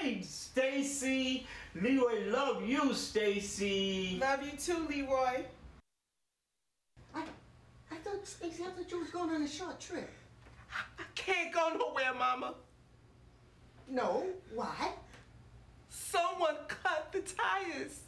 Hey, Stacy. Leroy, love you, Stacy. Love you too, Leroy. I thought you was going on a short trip. I can't go nowhere, Mama. No, why? Someone cut the tires.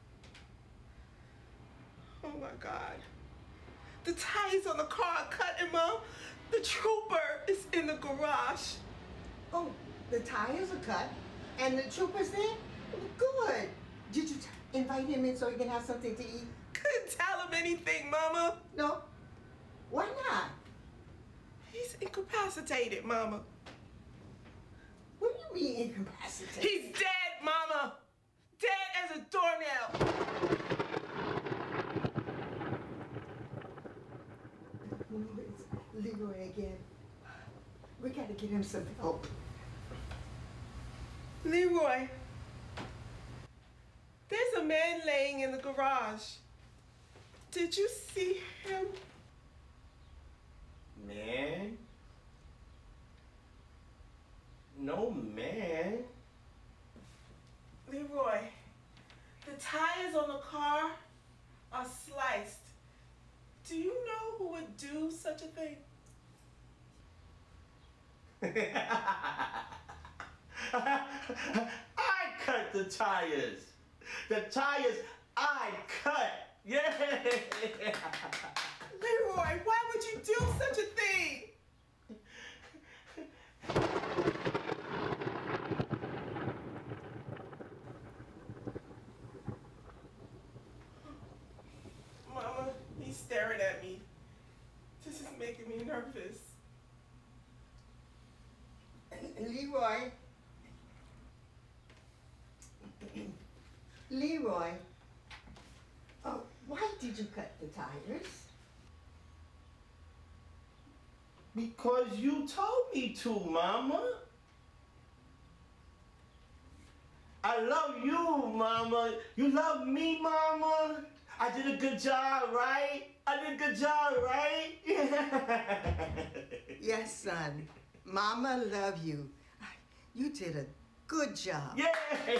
Oh my God. The tires on the car are cut, and Mom, the trooper is in the garage. Oh, the tires are cut and the trooper's there? Good. Did you invite him in so he can have something to eat? Couldn't tell him anything, Mama. No. Why not? He's incapacitated, Mama. What do you mean incapacitated? He's dead, Mama. Dead as a doornail. Oh, it's Leroy again. We gotta get him some help. Leroy, there's a man laying in the garage. Did you see him? Man? No, man. Leroy, the tires on the car are sliced. Do you know who would do such a thing? I cut the tires. The tires I cut. Yeah. Leroy, why would you do such a thing? Mama, he's staring at me. This is making me nervous. Leroy. Leroy. Oh, why did you cut the tires? Because you told me to, Mama. I love you, Mama. You love me, Mama. I did a good job, right? I did a good job, right? Yes, son. Mama love you. You did a good job. Yeah.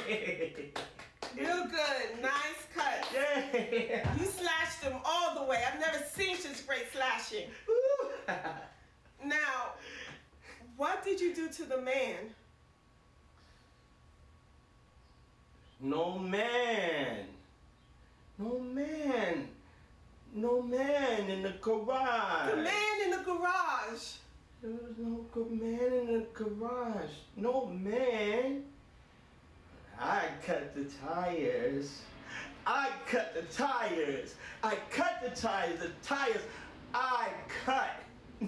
Real good, nice cut. Yeah. You slashed him all the way. I've never seen such great slashing. Now, what did you do to the man? No man. No man. No man in the garage. The man in the garage. There was no good man in the garage. No man. I cut the tires. I cut the tires. I cut the tires. The tires I cut.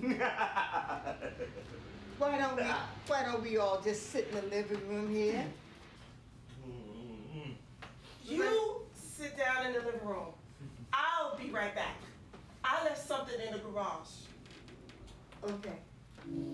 Why don't we all just sit in the living room here? You sit down in the living room. I'll be right back. I left something in the garage. Okay.